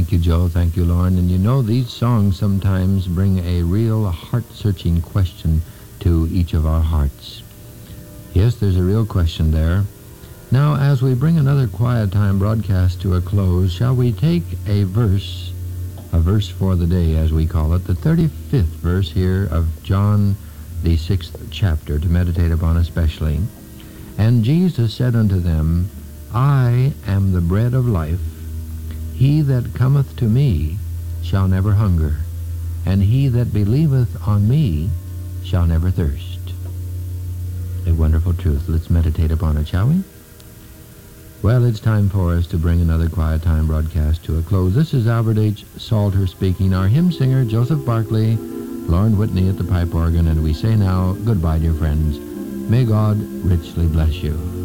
Thank you, Joe. Thank you, Lauren. And you know, these songs sometimes bring a real heart-searching question to each of our hearts. Yes, there's a real question there. Now, as we bring another Quiet Time broadcast to a close, shall we take a verse for the day, as we call it, the 35th verse here of John, the 6th chapter, to meditate upon especially. And Jesus said unto them, I am the bread of life. He that cometh to me shall never hunger, and he that believeth on me shall never thirst. A wonderful truth. Let's meditate upon it, shall we? Well, it's time for us to bring another Quiet Time broadcast to a close. This is Albert H. Salter speaking, our hymn singer, Joseph Barkley, Lauren Whitney at the pipe organ, and we say now, goodbye, dear friends. May God richly bless you.